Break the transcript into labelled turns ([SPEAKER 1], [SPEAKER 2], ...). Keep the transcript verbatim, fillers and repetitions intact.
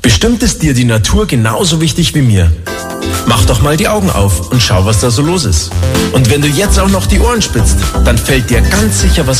[SPEAKER 1] Bestimmt ist dir die Natur genauso wichtig wie mir. Mach doch mal die Augen auf und schau, was da so los ist. Und wenn du jetzt auch noch die Ohren spitzt, dann fällt dir ganz sicher was